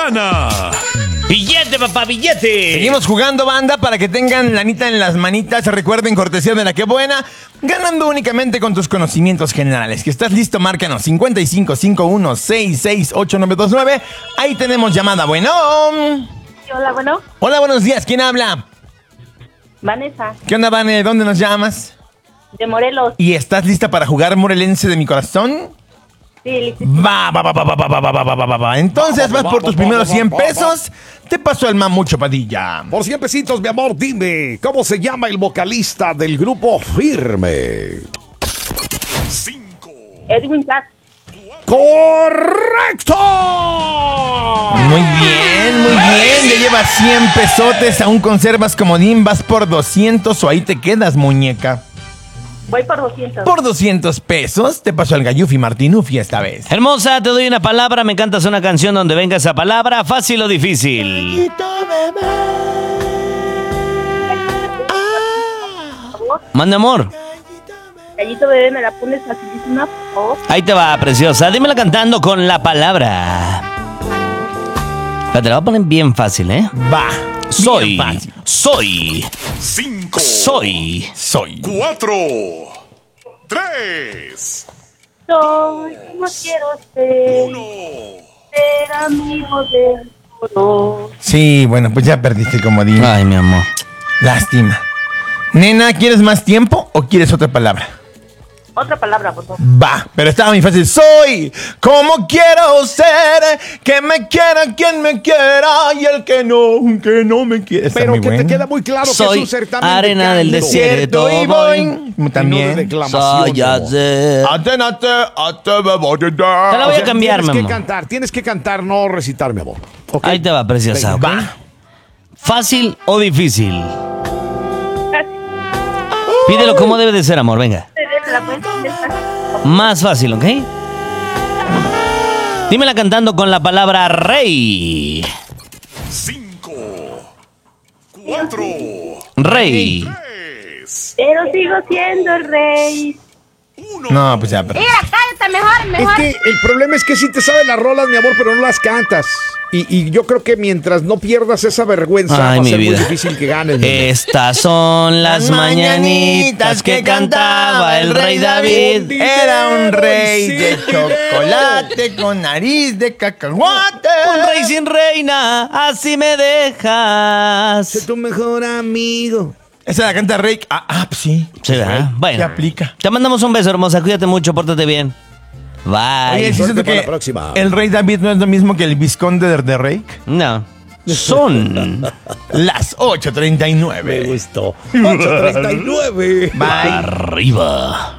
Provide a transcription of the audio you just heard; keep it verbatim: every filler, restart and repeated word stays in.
gana. ¡Billete, papá, billete! Seguimos jugando, banda, para que tengan lanita en las manitas. Recuerden, cortesía de La Que Buena, ganando únicamente con tus conocimientos generales. Que estás listo, márcanos cincuenta y cinco cincuenta y uno sesenta y seis ochenta y nueve veintinueve. Ahí tenemos llamada. Bueno. Hola, bueno. Hola, buenos días. ¿Quién habla? Vanessa, ¿Qué onda, Vane? ¿Dónde nos llamas? de Morelos. ¿Y estás lista para jugar Morelense de mi corazón? Sí, listo. Va, va, va, va, va, va, va, va, va, va, va, va. Entonces vas por tus primeros cien pesos. Te pasó el mamucho, Padilla. Por cien pesitos, mi amor, dime, ¿cómo se llama el vocalista del grupo Firme? Cinco. Edwin Cass. ¡Correcto! Muy bien, muy bien. Ya llevas cien pesotes. Aún conservas comodín. Vas por doscientos o ahí te quedas, muñeca. Voy por doscientos. Por doscientos pesos te pasó el Gallufi Martinufi esta vez. Hermosa, te doy una palabra, me cantas una canción donde venga esa palabra, fácil o difícil. Mande amor. Gallito bebé, ¿me la pones facilísima, por favor? Ahí te va, preciosa. Dímela cantando con la palabra. Pero te la voy a poner bien fácil, ¿eh? Va. Soy. Bien fácil. Soy. Cinco. Soy. Soy. Cuatro. Tres. Soy, no quiero ser, Uno. ser amigo del todo. Sí, bueno, pues ya perdiste el comodín. Ay, mi amor. Lástima. Nena, ¿quieres más tiempo o quieres otra palabra? Otra palabra, por favor. Va, pero estaba muy fácil. Soy como quiero ser, que me quiera quien me quiera y el que no, que no me quiere. Está Pero muy que bueno. te queda muy claro que Soy es un certamen arena de del canto. desierto. Cierto, y voy. Y no También. de declamación, Soy mi amor. ayer. Atenate, ate, bebo, de, de. Te la voy O a sea, cambiar, mi tienes que amor. cantar, tienes que cantar, no recitar, mi amor. ¿Ok? Ahí te va, preciosa, ¿ok? Va. ¿Fácil o difícil? Casi. Pídelo como debe de ser, amor, venga. ¿Me la puedes contestar? Más fácil, ¿ok? Dímela cantando con la palabra rey. Cinco. Cuatro. Rey. Tres. Pero sigo siendo el rey. Uno. No, pues ya, pero. Mira, cállate mejor, Es mejor. que el problema es que sí te sabes las rolas, mi amor, pero no las cantas. Y, y yo creo que mientras no pierdas esa vergüenza, Ay, va a mi ser vida. muy difícil que ganes. mi amor. Estas son las Las mañanitas que cantaba el rey David. Era un rey de chocolate con nariz de cacahuate. Un rey sin reina, así me Sé dejas. tu mejor amigo. Esa la canta Rey. Ah, ah, pues sí. Sí, ¿verdad? Se Bueno. aplica. Te mandamos un beso, hermosa. Cuídate mucho, pórtate bien. Bye. Oye, ¿sí suerte siento para que la próxima. el rey David no es lo mismo que el vizconde de, de Rey? No. Son. Las ocho treinta y Me nueve. gustó. ocho treinta y nueve. Bye. Arriba.